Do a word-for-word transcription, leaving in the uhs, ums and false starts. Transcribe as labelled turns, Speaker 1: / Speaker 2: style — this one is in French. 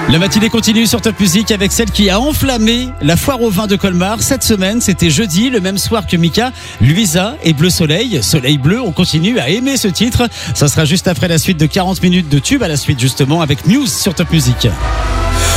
Speaker 1: La matinée continue sur Top Music avec celle qui a enflammé la foire au vin de Colmar. Cette semaine, c'était jeudi, le même soir que Mika, Luisa et Bleu Soleil. Soleil bleu, on continue à aimer ce titre. Ça sera juste après la suite de quarante minutes de tube, à la suite justement avec Muse sur Top Music.